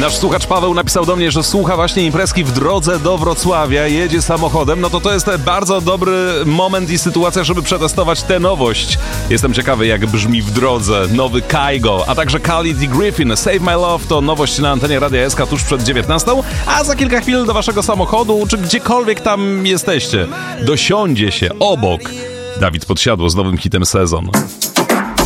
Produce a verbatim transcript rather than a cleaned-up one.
Nasz słuchacz Paweł napisał do mnie, że słucha właśnie imprezki w drodze do Wrocławia, jedzie samochodem. No to to jest bardzo dobry moment i sytuacja, żeby przetestować tę nowość. Jestem ciekawy, jak brzmi w drodze nowy Kygo, a także Khalid i Griffin. Save My Love to nowość na antenie Radia S K tuż przed dziewiętnastą, a za kilka chwil do waszego samochodu, czy gdziekolwiek tam jesteście, dosiądzie się obok Dawid Podsiadło z nowym hitem Sezon.